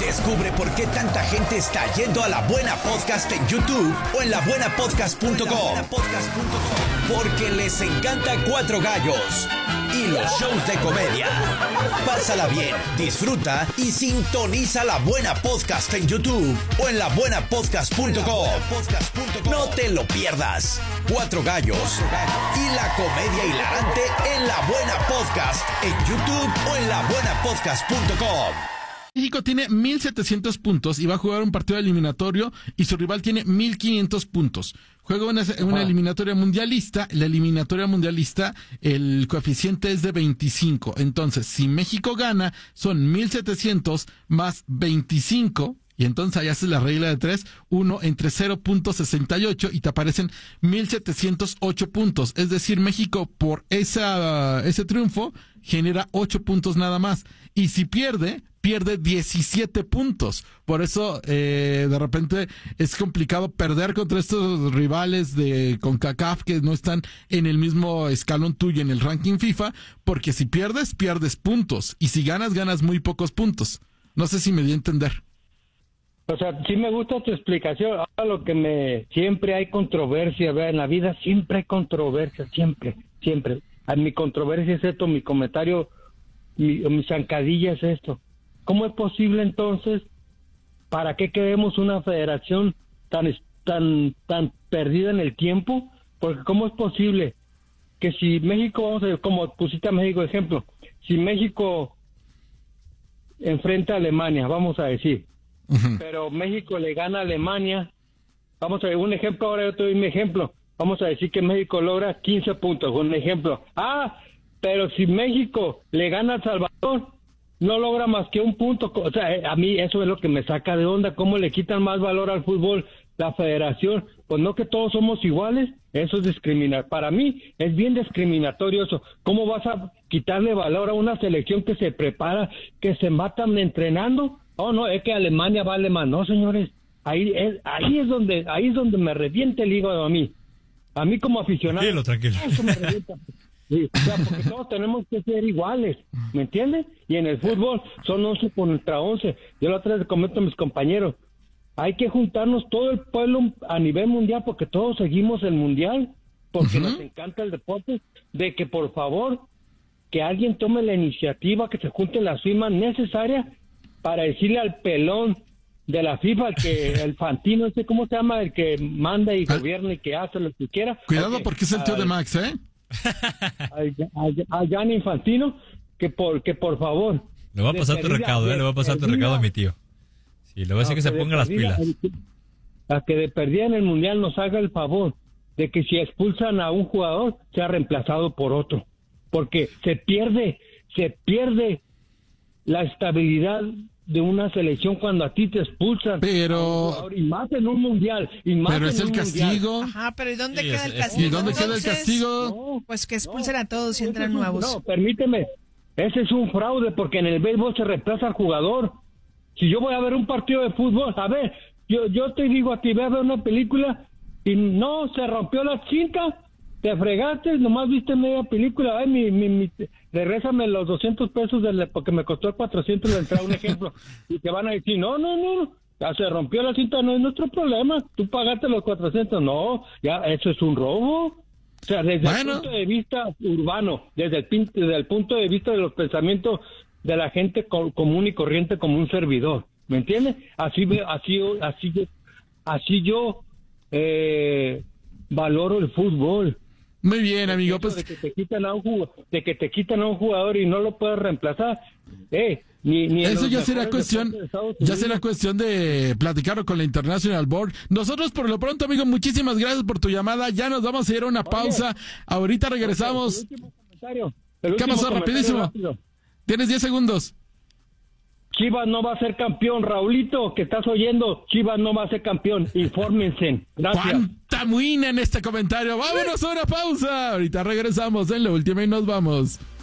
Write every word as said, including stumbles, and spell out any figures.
Descubre por qué tanta gente está yendo a La Buena Podcast en YouTube o en la buena podcast punto com. Porque les encanta Cuatro Gallos y los shows de comedia. Pásala bien, disfruta y sintoniza La Buena Podcast en YouTube o en la buena podcast punto com. No te lo pierdas. Cuatro Gallos y la comedia hilarante en La Buena Podcast en YouTube o en la buena podcast punto com. México tiene mil setecientos puntos y va a jugar un partido eliminatorio y su rival tiene mil quinientos puntos. Juega una, una eliminatoria mundialista. La eliminatoria mundialista, el coeficiente es de veinticinco. Entonces, si México gana, son mil setecientos más veinticinco. Y entonces ahí haces la regla de tres, uno entre cero punto sesenta y ocho y te aparecen mil setecientos ocho puntos. Es decir, México por esa, ese triunfo genera ocho puntos nada más. Y si pierde, pierde diecisiete puntos. Por eso, eh, de repente es complicado perder contra estos rivales de CONCACAF que no están en el mismo escalón tuyo en el ranking FIFA, porque si pierdes, pierdes puntos. Y si ganas, ganas muy pocos puntos. No sé si me di a entender. O sea, sí me gusta tu explicación. Ahora lo que me... Siempre hay controversia, ¿verdad? En la vida siempre hay controversia, siempre, siempre. A mi controversia es esto, mi comentario, mi, mi zancadilla es esto. ¿Cómo es posible entonces, para qué queremos una federación tan, tan, tan perdida en el tiempo? Porque ¿cómo es posible que si México, vamos a ver, como pusiste a México de ejemplo, si México enfrenta a Alemania, vamos a decir, uh-huh. pero México le gana a Alemania, vamos a ver, un ejemplo, ahora yo te doy mi ejemplo, vamos a decir que México logra quince puntos, un ejemplo. Ah, pero si México le gana a El Salvador, no logra más que un punto. O sea, a mí eso es lo que me saca de onda, cómo le quitan más valor al fútbol la federación. Pues no, que todos somos iguales, eso es discriminar. Para mí es bien discriminatorio eso. ¿Cómo vas a quitarle valor a una selección que se prepara, que se matan entrenando? Oh, no, es que Alemania vale más. No, señores, ahí es, ahí es donde, ahí es donde me revienta el hígado a mí. A mí como aficionado. Tranquilo, tranquilo. Eso me revienta. Sí, o sea, porque todos tenemos que ser iguales, ¿me entiendes? Y en el fútbol son once contra once. Yo la otra vez les comento a mis compañeros, hay que juntarnos todo el pueblo a nivel mundial, porque todos seguimos el mundial, porque uh-huh. nos encanta el deporte, de que por favor, que alguien tome la iniciativa, que se junten las firmas necesarias para decirle al pelón de la FIFA, el que el Fantino, no sé cómo se llama, el que manda y gobierna y que hace lo que quiera. Cuidado, okay, porque es el tío uh, de Max, ¿eh? A, a, a Gianni Infantino, que por, que por favor. Le va a pasar tu recado, ¿eh? Le va a pasar tu recado a mi tío. Sí, le voy a decir que se ponga las pilas. A que de perdida en el Mundial nos haga el favor de que si expulsan a un jugador, sea reemplazado por otro. Porque se pierde, se pierde la estabilidad de una selección cuando a ti te expulsan. Pero... Y más en un mundial. Y más pero es en el un castigo. Mundial. Ajá, pero ¿y dónde sí, queda es, el castigo? ¿Y dónde queda el castigo? No, pues que expulsen no, a todos y ese entran es un- nuevos. No, permíteme. Ese es un fraude porque en el béisbol se reemplaza al jugador. Si yo voy a ver un partido de fútbol, a ver, yo, yo te digo a ti, ve a ver una película y no, se rompió la cinta, te fregaste, nomás viste media película, ay, mi, mi, mi, regrésame los doscientos pesos de la- porque me costó cuatrocientos la entrada, un ejemplo, y te van a decir, no, no, no, ya se rompió la cinta, no es nuestro problema, tú pagaste los cuatrocientos, no, ya, eso es un robo. O sea, desde Bueno. el punto de vista urbano, desde el, pin- desde el punto de vista de los pensamientos de la gente co- común y corriente como un servidor, ¿me entiendes? Así ve- así así yo, así yo eh, valoro el fútbol. Muy bien, amigo. Eso Pues de que te quitan a un jugador, de que te quitan a un jugador y no lo puedes reemplazar, eh, ni, ni en eso los ya será mejores cuestión, deportes de Estados ya Unidos. será cuestión de platicarlo con la International Board. Nosotros por lo pronto, amigo, muchísimas gracias por tu llamada. Ya nos vamos a ir a una pausa. Ahorita regresamos. El último comentario, el ¿Qué último pasó? comentario Rapidísimo. rápido. Tienes diez segundos. Chivas no va a ser campeón, Raulito, que estás oyendo, Chivas no va a ser campeón, infórmense, gracias. ¡Cuánta muina en este comentario! ¡Vámonos a una pausa! Ahorita regresamos en la última y nos vamos.